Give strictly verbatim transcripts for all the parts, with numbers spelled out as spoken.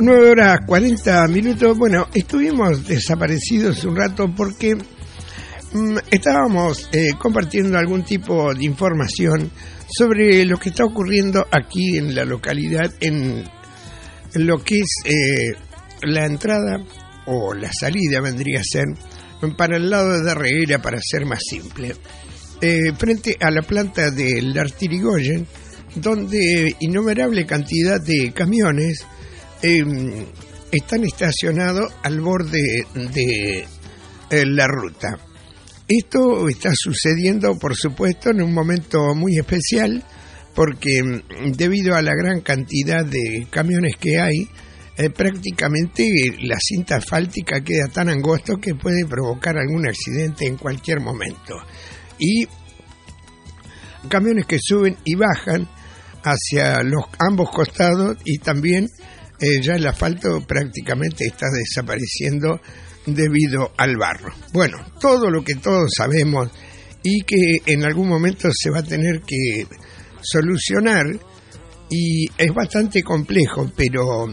nueve horas cuarenta minutos. Bueno, estuvimos desaparecidos un rato porque mmm, estábamos eh, compartiendo algún tipo de información sobre lo que está ocurriendo aquí en la localidad, en, en lo que es eh, la entrada o la salida, vendría a ser, para el lado de Darreguera, para ser más simple, eh, frente a la planta del Artirigoyen, donde innumerable cantidad de camiones eh, están estacionados al borde de eh, la ruta. Esto está sucediendo, por supuesto, en un momento muy especial, porque debido a la gran cantidad de camiones que hay, eh, prácticamente la cinta asfáltica queda tan angosto que puede provocar algún accidente en cualquier momento. Y camiones que suben y bajan hacia los ambos costados, y también eh, ya el asfalto prácticamente está desapareciendo debido al barro. Bueno, todo lo que todos sabemos y que en algún momento se va a tener que solucionar, y es bastante complejo, pero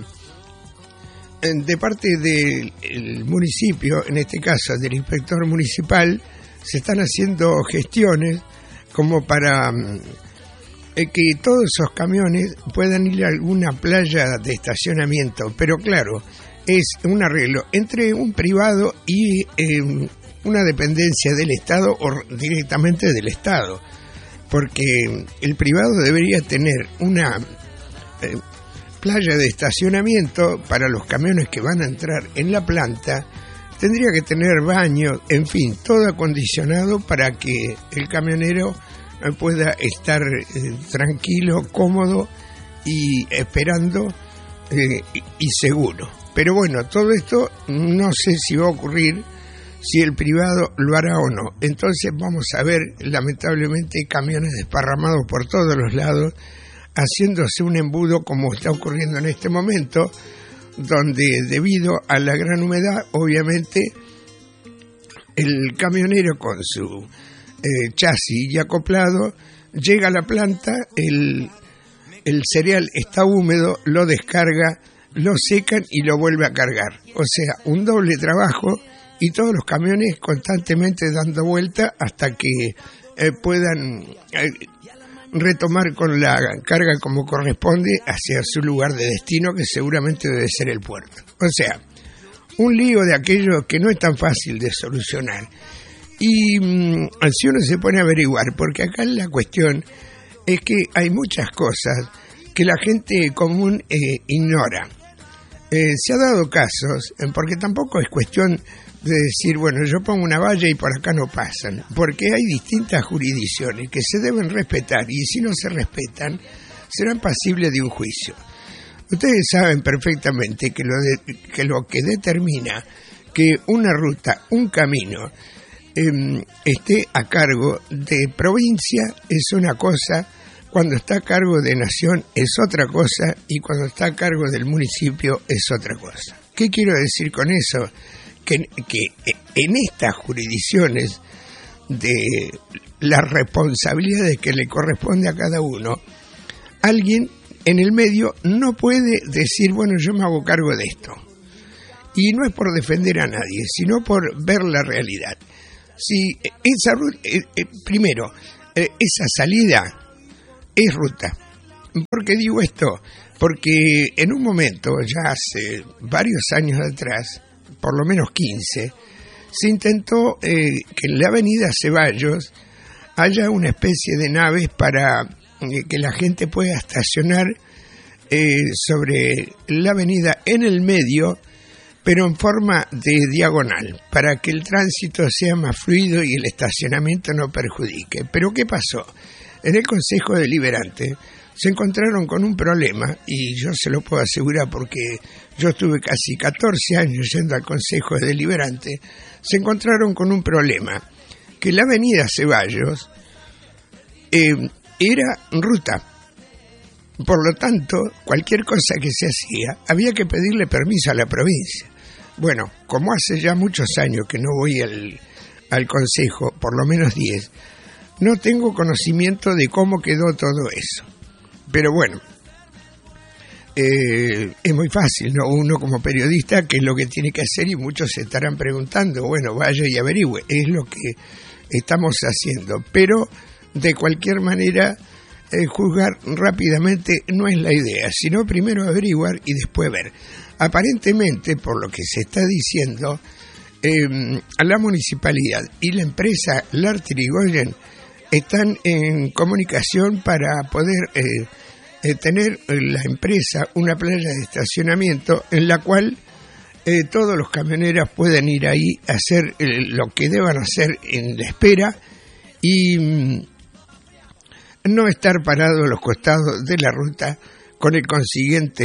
de parte del municipio, en este caso del inspector municipal, se están haciendo gestiones como para eh, que todos esos camiones puedan ir a alguna playa de estacionamiento, pero claro, es un arreglo entre un privado y eh, una dependencia del Estado o directamente del Estado, porque el privado debería tener una eh, playa de estacionamiento para los camiones que van a entrar en la planta, tendría que tener baños, en fin, todo acondicionado para que el camionero pueda estar eh, tranquilo, cómodo y esperando eh, y seguro. Pero bueno, todo esto no sé si va a ocurrir, si el privado lo hará o no. Entonces vamos a ver, lamentablemente, camiones desparramados por todos los lados, haciéndose un embudo como está ocurriendo en este momento, donde debido a la gran humedad, obviamente, el camionero con su eh, chasis ya acoplado llega a la planta, el, el cereal está húmedo, lo descarga, lo secan y lo vuelve a cargar. O sea, un doble trabajo, y todos los camiones constantemente dando vuelta hasta que eh, puedan eh, retomar con la carga como corresponde hacia su lugar de destino, que seguramente debe ser el puerto. O sea, un lío de aquello que no es tan fácil de solucionar. Y mmm, si uno se pone a averiguar, porque acá la cuestión es que hay muchas cosas que la gente común eh, ignora. Eh, se ha dado casos, porque tampoco es cuestión de decir, bueno, yo pongo una valla y por acá no pasan, porque hay distintas jurisdicciones que se deben respetar, y si no se respetan, serán pasibles de un juicio. Ustedes saben perfectamente que lo, de, que, lo que determina que una ruta, un camino, eh, esté a cargo de provincia es una cosa, cuando está a cargo de nación es otra cosa, y cuando está a cargo del municipio es otra cosa. ¿Qué quiero decir con eso? Que, que en estas jurisdicciones de las responsabilidades que le corresponde a cada uno, alguien en el medio no puede decir, bueno, yo me hago cargo de esto. Y no es por defender a nadie, sino por ver la realidad. Si esa ruta, eh, eh, primero, eh, esa salida es ruta. ¿Por qué digo esto? Porque en un momento, ya hace varios años atrás, por lo menos quince, se intentó eh, que en la avenida Ceballos haya una especie de naves para eh, que la gente pueda estacionar eh, sobre la avenida en el medio, pero en forma de diagonal, para que el tránsito sea más fluido y el estacionamiento no perjudique. Pero ¿qué pasó? En el Consejo Deliberante se encontraron con un problema, y yo se lo puedo asegurar porque yo estuve casi catorce años yendo al Consejo Deliberante. Se encontraron con un problema, que la avenida Ceballos eh, era ruta. Por lo tanto, cualquier cosa que se hacía, había que pedirle permiso a la provincia. Bueno, como hace ya muchos años que no voy al, al Consejo, por lo menos diez, no tengo conocimiento de cómo quedó todo eso. Pero bueno, eh, es muy fácil, ¿no? Uno como periodista, ¿qué es lo que tiene que hacer? Y muchos se estarán preguntando, bueno, vaya y averigüe, es lo que estamos haciendo, pero de cualquier manera eh, juzgar rápidamente no es la idea, sino primero averiguar y después ver. Aparentemente, por lo que se está diciendo, eh, la municipalidad y la empresa Lartigoyen están en comunicación para poder eh, eh, tener la empresa una playa de estacionamiento en la cual eh, todos los camioneros pueden ir ahí a hacer eh, lo que deban hacer en la espera y mm, no estar parados a los costados de la ruta con el consiguiente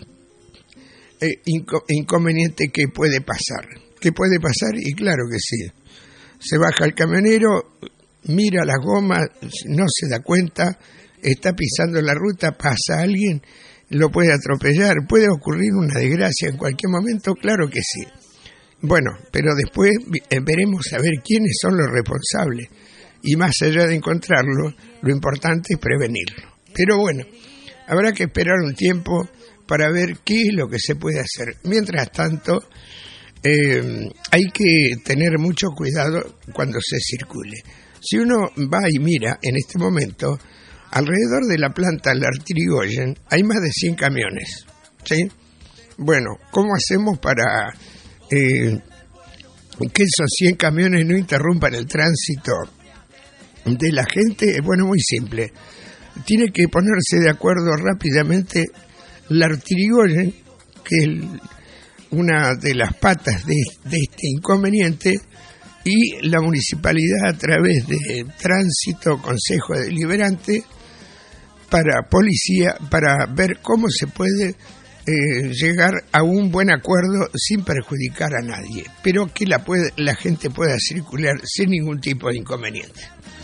eh, inco- inconveniente que puede pasar. ¿Qué puede pasar? Y claro que sí. Se baja el camionero, mira las gomas, no se da cuenta, está pisando la ruta, pasa alguien, lo puede atropellar, puede ocurrir una desgracia en cualquier momento, claro que sí. Bueno, pero después veremos a ver quiénes son los responsables y más allá de encontrarlo, lo importante es prevenirlo. Pero bueno, habrá que esperar un tiempo para ver qué es lo que se puede hacer. Mientras tanto, eh, hay que tener mucho cuidado cuando se circule. Si uno va y mira en este momento, alrededor de la planta Lartigoyen hay más de cien camiones, ¿sí? Bueno, ¿cómo hacemos para eh, que esos cien camiones no interrumpan el tránsito de la gente? Bueno, muy simple. Tiene que ponerse de acuerdo rápidamente Lartigoyen, que es el, una de las patas de, de este inconveniente, y la municipalidad a través de tránsito, consejo deliberante, para policía, para ver cómo se puede eh, llegar a un buen acuerdo sin perjudicar a nadie, pero que la, puede, la gente pueda circular sin ningún tipo de inconveniente.